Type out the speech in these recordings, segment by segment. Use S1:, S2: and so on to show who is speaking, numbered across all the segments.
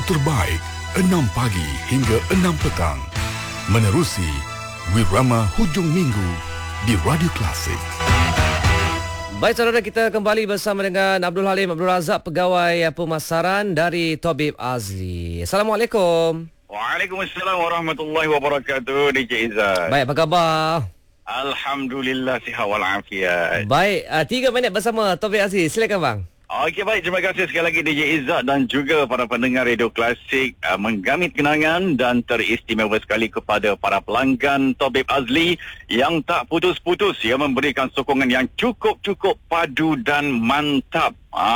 S1: terbaik 6 pagi hingga 6 petang. Menerusi Wirama Hujung Minggu di Radio Klasik.
S2: Baik saudara, kita kembali bersama dengan Abdul Halim Abdul Razak, Pegawai Pemasaran dari Tabib Azli. Assalamualaikum.
S3: Waalaikumsalam warahmatullahi wabarakatuh, DJ Izzat.
S2: Baik, apa khabar?
S3: Alhamdulillah, sihat walafiat.
S2: Baik, 3 minit bersama Tabib Azli. Silakan bang.
S3: Okey, baik. Terima kasih sekali lagi DJ Izzat dan juga para pendengar Radio Klasik. Menggamit kenangan dan teristimewa sekali kepada para pelanggan Tabib Azli yang tak putus-putus ya, memberikan sokongan yang cukup padu dan mantap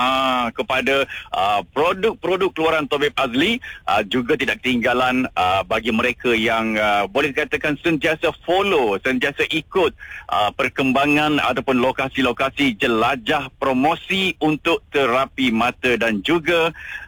S3: kepada produk-produk keluaran Tabib Azli. Juga tidak ketinggalan bagi mereka yang boleh dikatakan sentiasa follow, sentiasa ikut perkembangan ataupun lokasi-lokasi jelajah promosi untuk terapi mata dan juga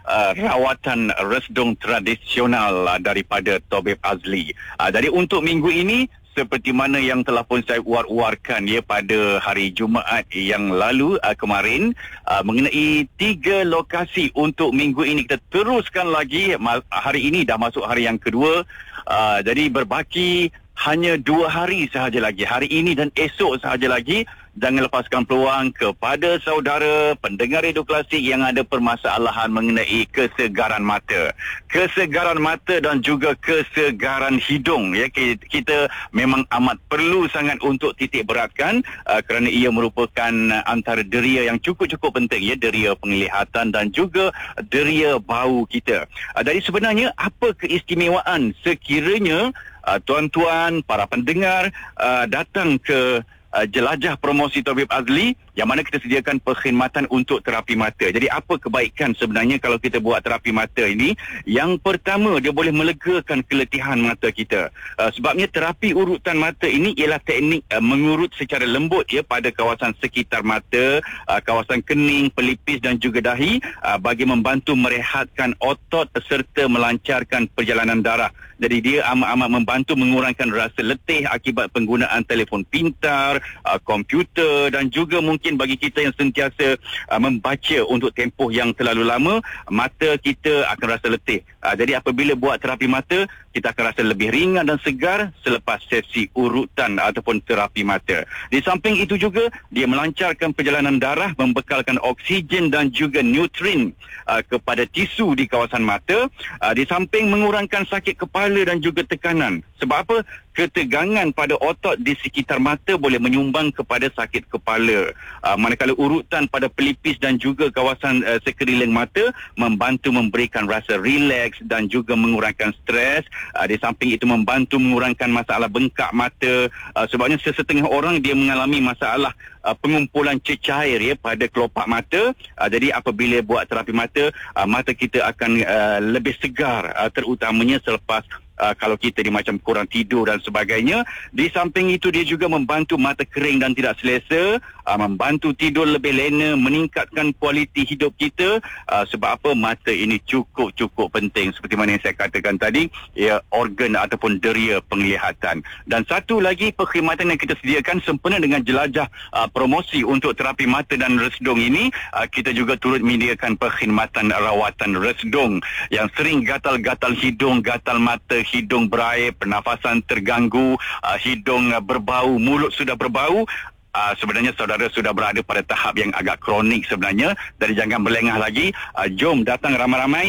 S3: rawatan resdung tradisional daripada Tabib Azli. Jadi untuk minggu ini, seperti mana yang telah pun saya war-warkan ya pada hari Jumaat yang lalu kemarin, mengenai 3 lokasi untuk minggu ini. Kita teruskan lagi, hari ini dah masuk hari yang kedua, jadi berbaki hanya 2 hari sahaja lagi, hari ini dan esok sahaja lagi. Jangan lepaskan peluang kepada saudara pendengar Radio Klasik yang ada permasalahan mengenai kesegaran mata. Kesegaran mata dan juga kesegaran hidung. Ya, kita memang amat perlu sangat untuk titik beratkan kerana ia merupakan antara deria yang cukup penting, ya, deria penglihatan dan juga deria bau kita. Jadi sebenarnya apa keistimewaan sekiranya tuan-tuan, para pendengar datang ke jelajah promosi Tabib Azli yang mana kita sediakan perkhidmatan untuk terapi mata. Jadi apa kebaikan sebenarnya kalau kita buat terapi mata ini? Yang pertama, dia boleh melegakan keletihan mata kita. Sebabnya terapi urutan mata ini ialah teknik mengurut secara lembut ya pada kawasan sekitar mata, kawasan kening, pelipis dan juga dahi, bagi membantu merehatkan otot serta melancarkan perjalanan darah. Jadi dia amat membantu mengurangkan rasa letih akibat penggunaan telefon pintar, komputer dan juga mungkin bagi kita yang sentiasa membaca untuk tempoh yang terlalu lama, mata kita akan rasa letih. Jadi apabila buat terapi mata, kita akan rasa lebih ringan dan segar selepas sesi urutan ataupun terapi mata. Di samping itu juga, dia melancarkan perjalanan darah, membekalkan oksigen dan juga nutrien kepada tisu di kawasan mata. Di samping mengurangkan sakit kepala dan juga tekanan. Sebab apa? Ketegangan pada otot di sekitar mata boleh menyumbang kepada sakit kepala. Manakala urutan pada pelipis dan juga kawasan sekeliling mata membantu memberikan rasa rileks dan juga mengurangkan stres. Di samping itu membantu mengurangkan masalah bengkak mata. Sebabnya sesetengah orang dia mengalami masalah pengumpulan cecair ya pada kelopak mata. Jadi apabila buat terapi mata, mata kita akan lebih segar, terutamanya selepas kalau kita ni macam kurang tidur dan sebagainya. Di samping itu dia juga membantu mata kering dan tidak selesa, membantu tidur lebih lena, meningkatkan kualiti hidup kita. Sebab apa? Mata ini cukup penting seperti mana yang saya katakan tadi, ya, organ ataupun deria penglihatan. Dan satu lagi perkhidmatan yang kita sediakan sempena dengan jelajah promosi untuk terapi mata dan resdung ini, kita juga turut menyediakan perkhidmatan rawatan resdung yang sering gatal-gatal hidung, gatal mata, hidung berair, pernafasan terganggu, hidung berbau, mulut sudah berbau. Sebenarnya saudara sudah berada pada tahap yang agak kronik sebenarnya. Jadi jangan berlengah lagi. Jom datang ramai-ramai.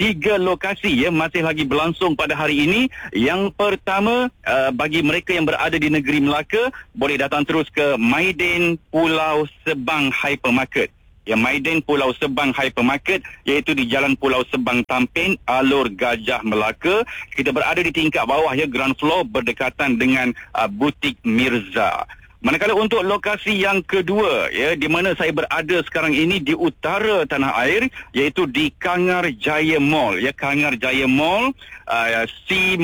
S3: 3 lokasi ya masih lagi berlangsung pada hari ini. Yang pertama, bagi mereka yang berada di negeri Melaka, boleh datang terus ke Maidin Pulau Sebang Hypermarket. Ya, Maidin Pulau Sebang Hypermarket, iaitu di Jalan Pulau Sebang Tampin, Alur Gajah Melaka. Kita berada di tingkat bawah ya, ground floor, berdekatan dengan butik Mirza. Manakala untuk lokasi yang kedua ya, di mana saya berada sekarang ini di utara tanah air, iaitu di Kangar Jaya Mall ya, Kangar Jaya Mall, Simat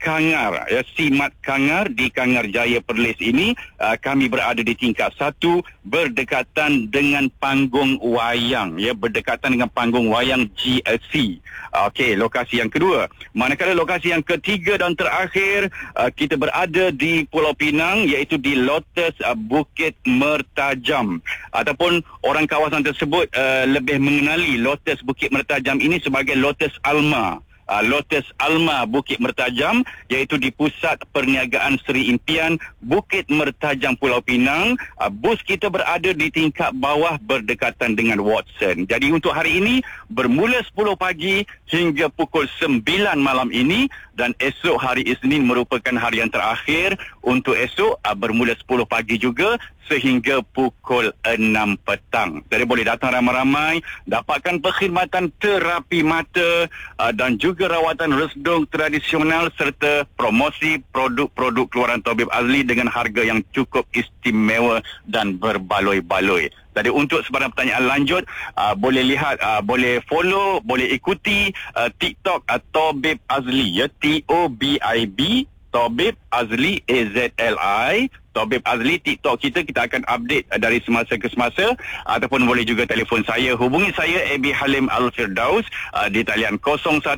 S3: Kangar, ya, Simat Kangar di Kangar Jaya Perlis ini. Kami berada di tingkat 1 berdekatan dengan panggung wayang, ya, berdekatan dengan panggung wayang GSC. Okey, lokasi yang kedua. Manakala lokasi yang ketiga dan terakhir, kita berada di Pulau Pinang, iaitu di Lotus Bukit Mertajam, ataupun orang kawasan tersebut lebih mengenali Lotus Bukit Mertajam ini sebagai Lotus Alma. Lotus Alma Bukit Mertajam, iaitu di Pusat Perniagaan Seri Impian Bukit Mertajam Pulau Pinang. Bus kita berada di tingkat bawah berdekatan dengan Watson. Jadi untuk hari ini bermula 10 pagi hingga pukul 9 malam ini, dan esok hari Isnin merupakan hari yang terakhir untuk esok, bermula 10 pagi juga sehingga pukul 6 petang. Jadi boleh datang ramai-ramai, dapatkan perkhidmatan terapi mata dan juga rawatan resdung tradisional serta promosi produk-produk keluaran Tabib Azli dengan harga yang cukup istimewa dan berbaloi-baloi. Jadi untuk sebarang pertanyaan lanjut, boleh lihat, boleh follow, boleh ikuti TikTok Tabib Azli, ya, TOBIB, Tabib Azli AZLI. Tabib Azli TikTok kita akan update dari semasa ke semasa, ataupun boleh juga telefon saya, hubungi saya Abi Halim Al-Firdaus di talian 013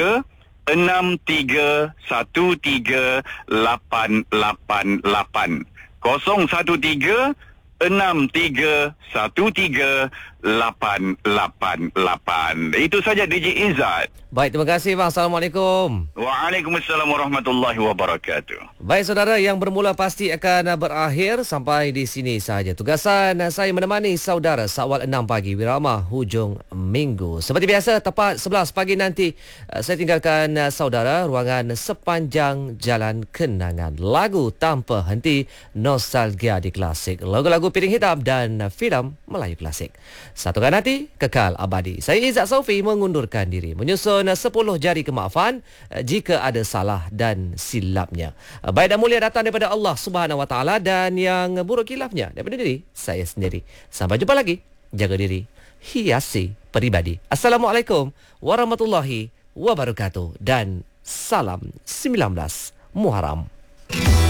S3: 63 13 888 013 63138888. Itu saja DJ Izzat.
S2: Baik, terima kasih bang. Assalamualaikum.
S3: Waalaikumsalam warahmatullahi wabarakatuh.
S2: Baik saudara, yang bermula pasti akan berakhir. Sampai di sini sahaja tugasan saya menemani saudara seawal 6 pagi Wirama hujung minggu. Seperti biasa, tepat 11 pagi nanti saya tinggalkan saudara ruangan Sepanjang Jalan Kenangan. Lagu tanpa henti, nostalgia di klasik, lagu-lagu piring hitam dan filem Melayu klasik. Satukan hati, kekal abadi. Saya Izzat Saufi mengundurkan diri, menyusun 10 jari kemaafan jika ada salah dan silapnya. Baik dan mulia datang daripada Allah Subhanahu Wa Taala, dan yang buruk khilafnya daripada diri saya sendiri. Sampai jumpa lagi. Jaga diri, hiasi peribadi. Assalamualaikum warahmatullahi wabarakatuh, dan salam 19 Muharram.